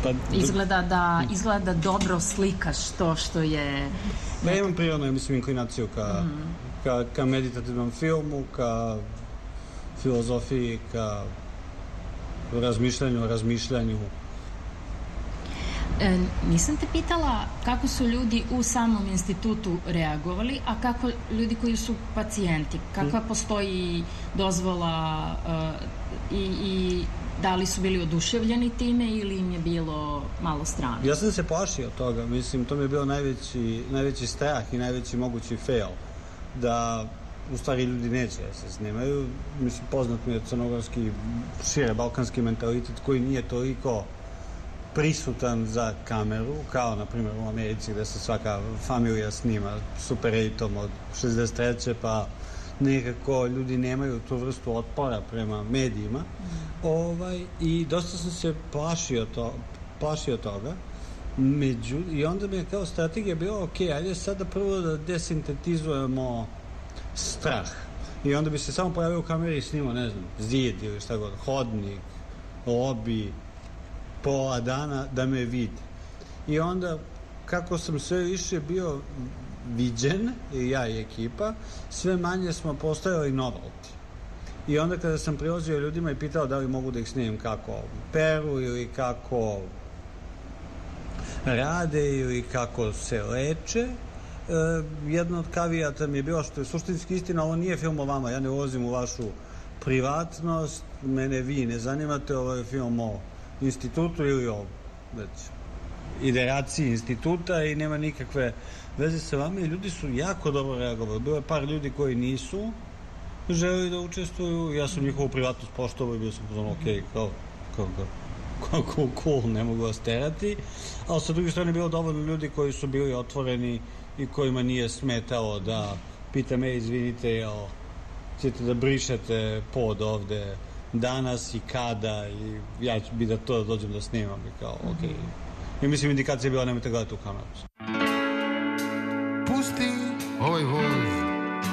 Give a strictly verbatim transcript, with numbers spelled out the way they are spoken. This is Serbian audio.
Pa, izgleda da izgleda dobro slikaš to što je... Pa ja imam prirodno, ja mislim, inklinaciju ka, mm. ka, ka meditativnom filmu, ka filozofiji, ka razmišljanju, razmišljanju. E, nisam te pitala kako su ljudi u samom institutu reagovali, a kako ljudi koji su pacijenti, kakva mm. postoji dozvola uh, i, i da li su bili oduševljeni time ili im je bilo malo strano? Ja sam se plašio toga, mislim, to mi je bio najveći, najveći strah i najveći mogući fail, da u stvari ljudi neće da se snimaju. Mislim, poznat mi je crnogorski, šire balkanski mentalitet koji nije toliko prisutan za kameru, kao na primjer u Americi gde se svaka familija snima Super osamom od šezdeset treće pa nekako ljudi nemaju tu vrstu otpora prema medijima. Mm. Ovaj, i dosta sam se plašio, to, plašio toga. Među, I onda mi je kao strategija bila, ok, ajde sada prvo da desintetizujemo strah. I onda bi se samo pojavio u kameri i snimao, ne znam, zid ili šta god, hodnik, lobi, pola dana da me vidi. I onda, kako sam sve više bio viđen, i ja i ekipa, sve manje smo postajali novelty. I onda kada sam prilazio ljudima i pitao da li mogu da ih snimim kako peru ili kako rade ili kako se leče, e, jedna od kavijata mi je bila što je suštinski istina, ovo nije film o vama, ja ne ulazim u vašu privatnost, mene vi ne zanimate, ovo je film o institutu ili o već ideaciji instituta i nema nikakve veze sa vama i ljudi su jako dobro reagovali. Bilo je par ljudi koji nisu želeli da učestvuju, ja sam njihovu privatnost poštovao i bio sam pozvano, ok, kao, kao, kao, kao, cool, ne mogu vas terati, ali sa druge strane bilo dovoljno ljudi koji su bili otvoreni i kojima nije smetalo da pita me, izvinite, jel ćete da brišete pod ovde danas i kada i ja ću bi da to dođem da snimam i kao, ok. I mislim, indikacija je bila, nemojte gledati u kameru. Pusti ovaj voz